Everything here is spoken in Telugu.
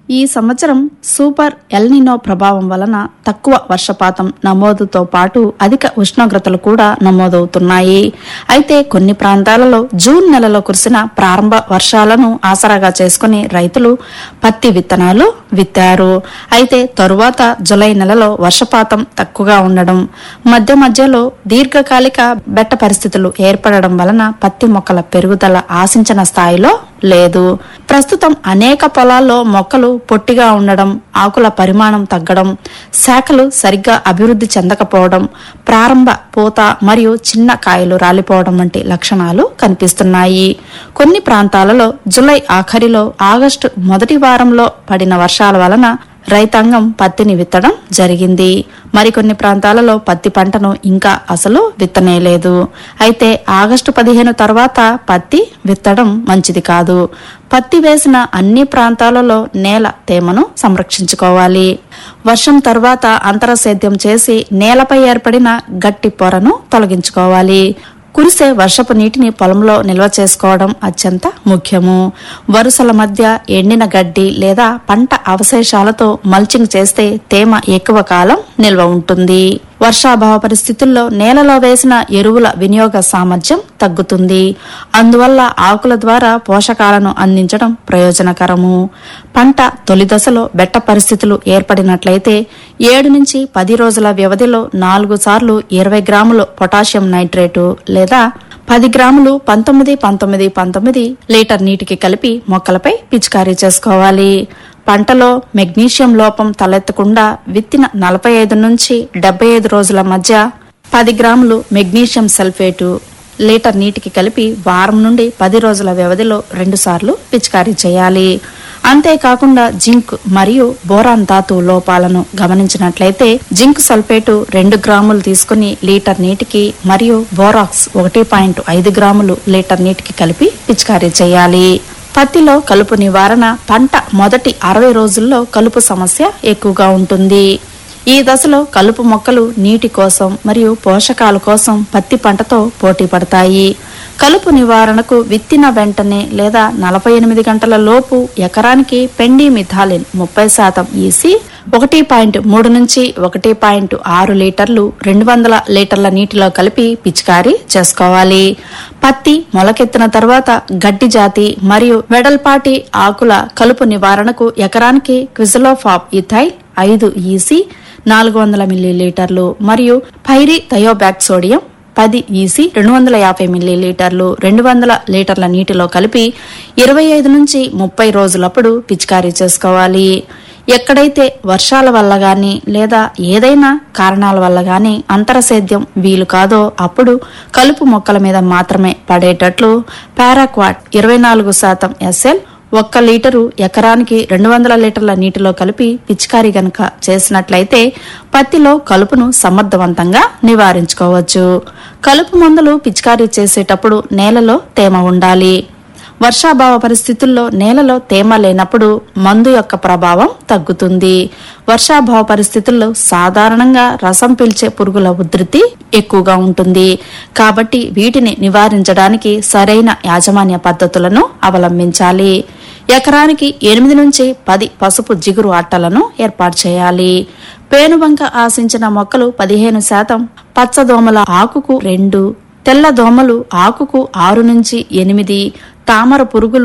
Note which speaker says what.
Speaker 1: ఈ సంవత్సరం సూపర్ ఎల్ నినో ప్రభావం వలన తక్కువ వర్షపాతం నమోదుతో పాటు అధిక ఉష్ణోగ్రతలు కూడా నమోదవుతున్నాయి. అయితే కొన్ని ప్రాంతాలలో జూన్ నెలలో కురిసిన ప్రారంభ వర్షాలను ఆసరాగా చేసుకుని రైతులు పత్తి విత్తనాలు విత్తారు. అయితే తరువాత జులై నెలలో వర్షపాతం తక్కువగా ఉండడం, మధ్య మధ్యలో దీర్ఘకాలిక బెట్ట పరిస్థితులు ఏర్పడడం వలన పత్తి మొక్కల పెరుగుదల ఆశించిన స్థాయిలో లేదు. ప్రస్తుతం అనేక పొలాల్లో మొక్కలు పొట్టిగా ఉండడం, ఆకుల పరిమాణం తగ్గడం, శాఖలు సరిగ్గా అభివృద్ధి చెందకపోవడం, ప్రారంభ పూత మరియు చిన్న కాయలు రాలిపోవడం వంటి లక్షణాలు కనిపిస్తున్నాయి. కొన్ని ప్రాంతాలలో జులై ఆఖరిలో ఆగస్టు మొదటి వారంలో పడిన వర్షాల వలన రైతాంగం పత్తిని విత్తడం జరిగింది. మరికొన్ని ప్రాంతాలలో పత్తి పంటను ఇంకా అసలు విత్తనేలేదు. అయితే ఆగస్టు 15 తర్వాత పత్తి విత్తడం మంచిది కాదు. పత్తి వేసిన అన్ని ప్రాంతాలలో నేల తేమను సంరక్షించుకోవాలి. వర్షం తర్వాత అంతర సేద్యం చేసి నేలపై ఏర్పడిన గట్టి పొరను తొలగించుకోవాలి. కురిసే వర్షపు నీటిని పొలంలో నిల్వ చేసుకోవడం అత్యంత ముఖ్యము. వరుసల మధ్య ఎండిన గడ్డి లేదా పంట అవశేషాలతో మల్చింగ్ చేస్తే తేమ ఎక్కువ కాలం నిల్వ ఉంటుంది. వర్షాభావ పరిస్థితుల్లో నేలలో వేసిన ఎరువుల వినియోగ సామర్థ్యం తగ్గుతుంది. అందువల్ల ఆకుల ద్వారా పోషకాలను అందించడం ప్రయోజనకరము. పంట తొలి దశలో బెట్ట పరిస్థితులు ఏర్పడినట్లయితే 7 నుంచి 10 రోజుల వ్యవధిలో 4 సార్లు 20 గ్రాములు పొటాషియం నైట్రేటు లేదా 10 గ్రాములు 19-19-19 లీటర్ నీటికి కలిపి మొక్కలపై పిచికారీ చేసుకోవాలి. పంటలో మెగ్నీషియం లోపం తలెత్తకుండా విత్తిన 45 నుంచి 75 రోజుల మధ్య 10 గ్రాములు మెగ్నీషియం సల్ఫేటు లీటర్ నీటికి కలిపి వారం నుండి 10 రోజుల వ్యవధిలో 2 సార్లు పిచికారీ చేయాలి. అంతేకాకుండా జింక్ మరియు బోరాన్ ధాతు లోపాలను గమనించినట్లయితే జింక్ సల్ఫేటు 2 గ్రాములు తీసుకుని లీటర్ నీటికి మరియు బోరాక్స్ 1.5 గ్రాములు లీటర్ నీటికి కలిపి పిచికారీ చేయాలి. పత్తిలో కలుపు నివారణ. పంట మొదటి 60 రోజుల్లో కలుపు సమస్య ఎక్కువగా ఉంటుంది. ఈ దశలో కలుపు మొక్కలు నీటి కోసం మరియు పోషకాల కోసం పత్తి పంటతో పోటీ పడతాయి. కలుపు నివారణకు విత్తిన వెంటనే లేదా 48 గంటల లోపు ఎకరానికి పెండిమిథాలిన్ 30% ఈసి 1.3 నుంచి 1.6 లీటర్లు 200 లీటర్ల నీటిలో కలిపి పిచికారీ చేసుకోవాలి. పత్తి మొలకెత్తిన తర్వాత గడ్డి జాతి మరియు వెడల్పాటి ఆకుల కలుపు నివారణకు ఎకరానికి క్విజలోఫాప్ ఇథైల్ 5 ఈసి 400 మిల్లీలీటర్లు మరియు పైరి థయోబ్యాక్ సోడియం 10 ఈసి 250 మిల్లీలీటర్లు 200 లీటర్ల నీటిలో కలిపి 25 నుంచి 30 రోజులప్పుడు పిచికారీ చేసుకోవాలి. ఎక్కడైతే వర్షాల వల్ల గాని లేదా ఏదైనా కారణాల వల్ల గాని అంతర సేద్యం వీలు కాదో అప్పుడు కలుపు మొక్కల మీద మాత్రమే పడేటట్లు పారాక్వాట్ 24% SL 1 లీటరు ఎకరానికి 200 లీటర్ల నీటిలో కలిపి పిచికారీ గనక చేసినట్లయితే పత్తిలో కలుపును సమర్థవంతంగా నివారించుకోవచ్చు. కలుపు మందులు పిచికారీ చేసేటప్పుడు నేలలో తేమ ఉండాలి. వర్షాభావ పరిస్థితుల్లో నేలలో తేమ లేనప్పుడు మందు యొక్క ప్రభావం తగ్గుతుంది. వర్షాభావ పరిస్థితుల్లో సాధారణంగా రసం పీల్చే పురుగుల ఉధృతి ఎక్కువగా ఉంటుంది. కాబట్టి వీటిని నివారించడానికి సరైన యాజమాన్య పద్ధతులను అవలంబించాలి. ఎకరానికి 8 నుంచి 10 పసుపు జిగురు అట్టలను ఏర్పాటు చేయాలి. పేనుబంక ఆశించిన మొక్కలు 15%, పచ్చదోమల ఆకుకు 2, తెల్ల దోమలు ఆకుకు 6 నుంచి 8, తామర పురుగులు